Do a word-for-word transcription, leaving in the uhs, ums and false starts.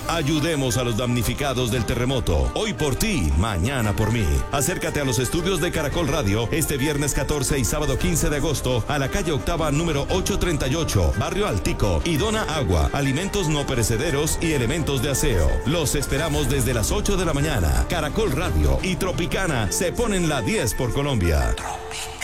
Ayudemos a los damnificados del terremoto. Hoy por ti, mañana por mí. Acércate a los estudios de Caracol Radio este viernes catorce y sábado quince de agosto a la calle Octava número ochocientos treinta y ocho, Barrio Altico, y dona agua, alimentos no perecederos y elementos de aseo. Los esperamos desde las ocho de la mañana. Caracol Radio y Tropicana se ponen la diez por Colombia.